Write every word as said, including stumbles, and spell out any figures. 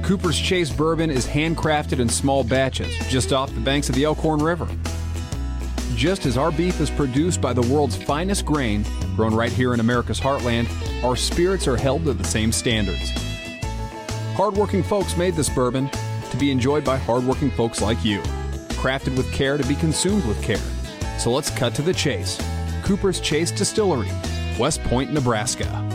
Cooper's Chase bourbon is handcrafted in small batches just off the banks of the Elkhorn River. Just as our beef is produced by the world's finest grain, grown right here in America's heartland, our spirits are held to the same standards. Hardworking folks made this bourbon to be enjoyed by hardworking folks like you. Crafted with care to be consumed with care. So let's cut to the chase. Cooper's Chase Distillery, West Point, Nebraska.